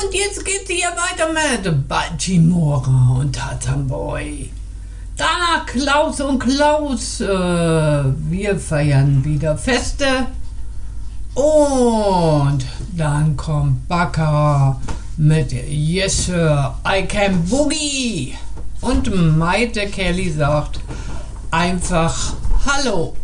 Und jetzt geht's hier weiter mit Baltimora und Tarzan Boy. Danach Klaus und Klaus. Wir feiern wieder Feste. Und dann kommt Baka mit Yes Sir, I Can Boogie. Und Maite Kelly sagt einfach Hallo.